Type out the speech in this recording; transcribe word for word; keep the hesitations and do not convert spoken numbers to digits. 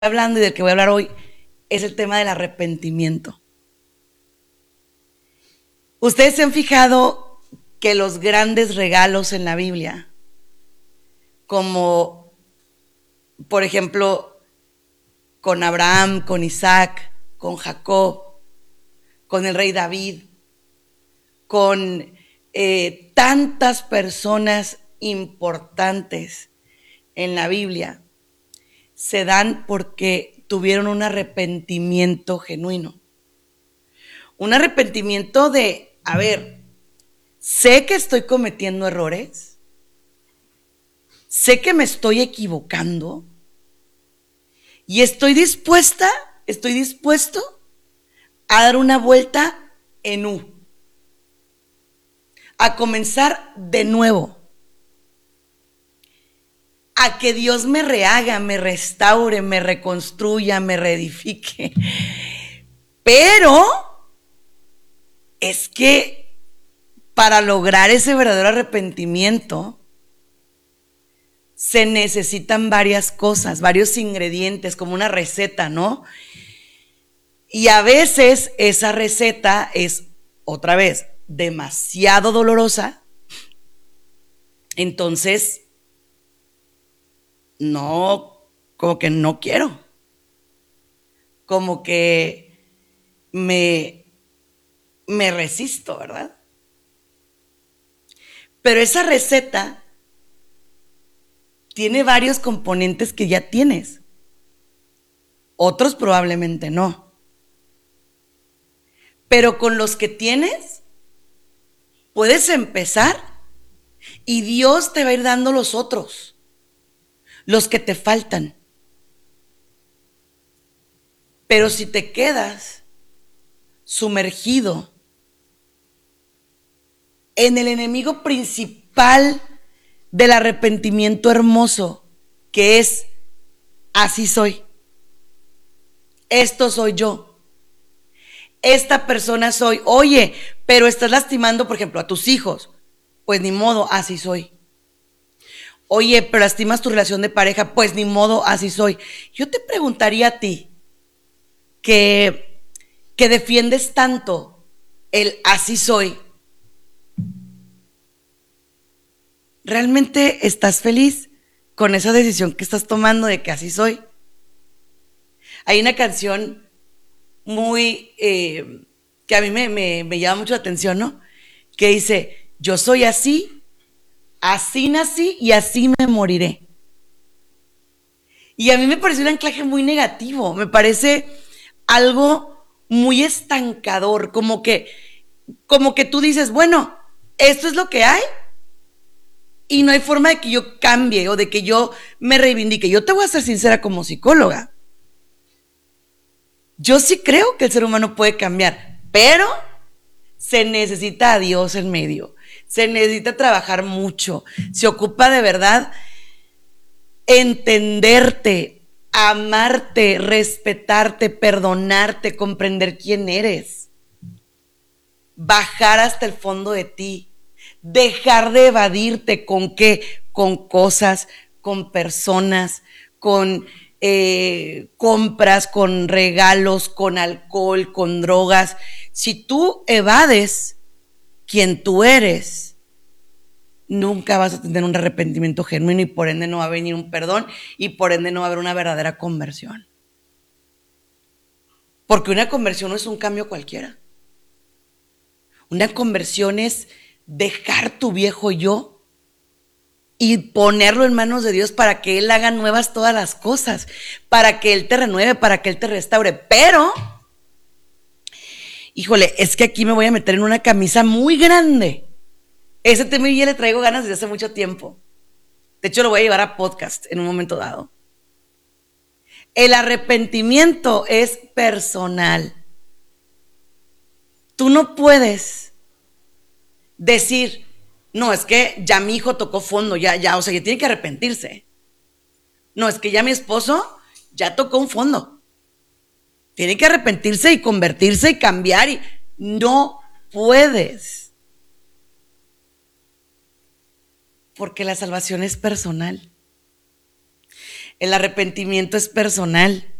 hablando y del que voy a hablar hoy es el tema del arrepentimiento. Ustedes se han fijado que los grandes regalos en la Biblia, como por ejemplo con Abraham, con Isaac, con Jacob, con el rey David, con eh, tantas personas importantes en la Biblia, se dan porque tuvieron un arrepentimiento genuino. Un arrepentimiento de, a ver, sé que estoy cometiendo errores, sé que me estoy equivocando y estoy dispuesta, estoy dispuesto a dar una vuelta en U, a comenzar de nuevo, a que Dios me rehaga, me restaure, me reconstruya, me reedifique. Pero es que para lograr ese verdadero arrepentimiento se necesitan varias cosas, varios ingredientes, como una receta, ¿no? Y a veces esa receta es, otra vez, demasiado dolorosa. Entonces, no, como que no quiero. Como que me, me resisto, ¿verdad? Pero esa receta tiene varios componentes que ya tienes. Otros probablemente no. Pero con los que tienes, puedes empezar y Dios te va a ir dando los otros, los que te faltan. Pero si te quedas sumergido en el enemigo principal del arrepentimiento hermoso, que es así soy, esto soy yo, esta persona soy, oye, pero estás lastimando, por ejemplo, a tus hijos, pues ni modo, así soy. Oye, pero lastimas tu relación de pareja, pues ni modo, así soy. Yo te preguntaría a ti, que, que defiendes tanto el así soy, ¿realmente estás feliz con esa decisión que estás tomando de que así soy? Hay una canción muy eh, que a mí me, me, me llama mucho la atención, ¿no? Que dice, yo soy así, así nací y así me moriré. Y a mí me parece un anclaje muy negativo, me parece algo muy estancador, como que, como que tú dices, bueno, esto es lo que hay y no hay forma de que yo cambie o de que yo me reivindique. Yo te voy a ser sincera como psicóloga. Yo sí creo que el ser humano puede cambiar, pero se necesita a Dios en medio. Se necesita trabajar mucho. Se ocupa de verdad entenderte, amarte, respetarte, perdonarte, comprender quién eres. Bajar hasta el fondo de ti. Dejar de evadirte. ¿Con qué? Con cosas, con personas, con eh, compras, con regalos, con alcohol, con drogas. Si tú evades quién tú eres, nunca vas a tener un arrepentimiento genuino y por ende no va a venir un perdón y por ende no va a haber una verdadera conversión. Porque una conversión no es un cambio cualquiera. Una conversión es dejar tu viejo yo y ponerlo en manos de Dios para que Él haga nuevas todas las cosas, para que Él te renueve, para que Él te restaure. Pero, híjole, es que aquí me voy a meter en una camisa muy grande. Ese tema ya le traigo ganas desde hace mucho tiempo. De hecho, lo voy a llevar a podcast en un momento dado. El arrepentimiento es personal. Tú no puedes decir, no, es que ya mi hijo tocó fondo, ya, ya, o sea, ya tiene que arrepentirse. No, es que ya mi esposo ya tocó un fondo. Tiene que arrepentirse y convertirse y cambiar y no puedes. Porque la salvación es personal. El arrepentimiento es personal.